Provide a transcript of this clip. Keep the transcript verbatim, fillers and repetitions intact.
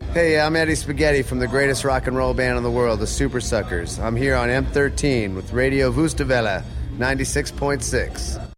Hey, I'm Eddie Spaghetti from the greatest rock and roll band in the world, the Super Suckers. I'm here on M thirteen with Radio Vustavela ninety-six point six.